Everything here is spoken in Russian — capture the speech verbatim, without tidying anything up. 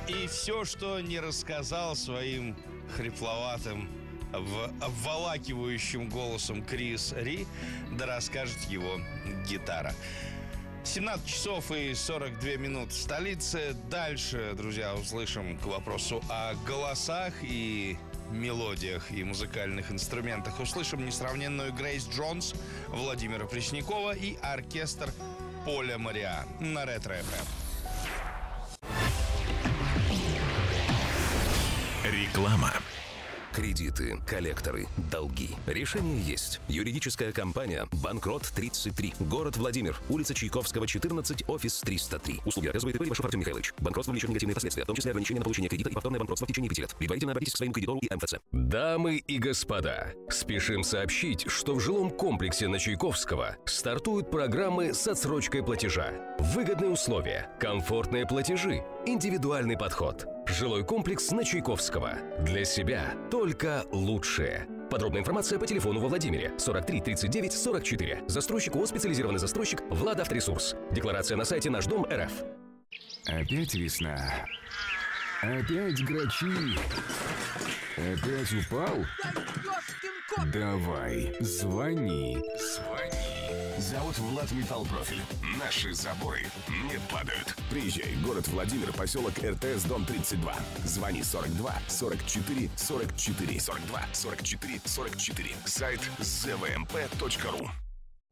И все, что не рассказал своим хрипловатым, обволакивающим голосом Крис Ри, да расскажет его гитара. семнадцать часов и сорок две минуты в столице. Дальше, друзья, услышим к вопросу о голосах и мелодиях и музыкальных инструментах. Услышим несравненную Грейс Джонс, Владимира Преснякова и оркестр Поля Мориа на Ретро-эф эм. Реклама. Кредиты, коллекторы, долги. Решение есть. Юридическая компания «Банкрот тридцать три». Город Владимир. Улица Чайковского, четырнадцать, офис триста три. Услуги оказывает ИП Левашов Артем Михайлович. Банкротство влечет негативные последствия, в том числе ограничение на получение кредита и повторное банкротство в течение пяти лет. Предварительно обратитесь к своему кредитору и МФЦ. Дамы и господа, спешим сообщить, что в жилом комплексе на Чайковского стартуют программы с отсрочкой платежа. Выгодные условия, комфортные платежи, индивидуальный подход. Жилой комплекс на Чайковского. Для себя только лучшее. Подробная информация по телефону во Владимире сорок три тридцать девять сорок четыре. Застройщик ООО «Специализированный застройщик» Владавторесурс. Декларация на сайте Наш дом РФ. Опять весна. Опять грачи. Опять упал? Давай, звони. Звони. Завод Влад Металлпрофиль. Наши заборы не падают. Приезжай, город Владимир, поселок РТС, дом тридцать два. Звони сорок два сорок четыре сорок четыре. сорок два сорок четыре сорок четыре. Сайт зэ вэ эм пэ точка ру.